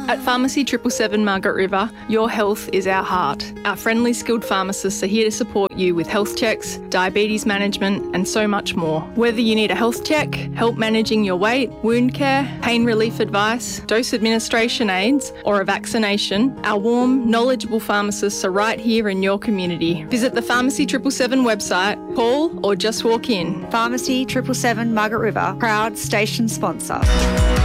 At Pharmacy 777 Margaret River, your health is our heart. Our friendly skilled pharmacists are here to support you with health checks, diabetes management and so much more. Whether you need a health check, help managing your weight, wound care, pain relief advice, dose administration aids or a vaccination, our warm, knowledgeable pharmacists are right here in your community. Visit the Pharmacy 777 website, call or just walk in. Pharmacy 777 Margaret River, proud station sponsor.